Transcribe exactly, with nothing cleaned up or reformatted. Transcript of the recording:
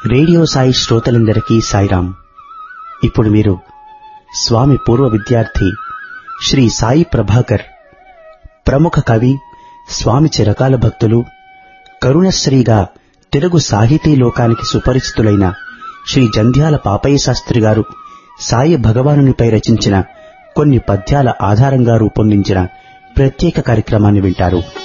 Radio Sai శ్రోతలందరికీ సాయిరాం. ఇప్పుడు మీరు స్వామి పూర్వ విద్యార్థి శ్రీ సాయి ప్రభాకర్, ప్రముఖ కవి, స్వామి చిరకాల భక్తులు, కరుణశ్రీగా తెలుగు సాహితీ లోకానికి సుపరిచితులైన శ్రీ జంధ్యాల పాపయ్య శాస్త్రి గారు సాయి భగవానునిపై రచించిన కొన్ని పద్యాల ఆధారంగా రూపొందించిన ప్రత్యేక కార్యక్రమాన్ని వింటారు.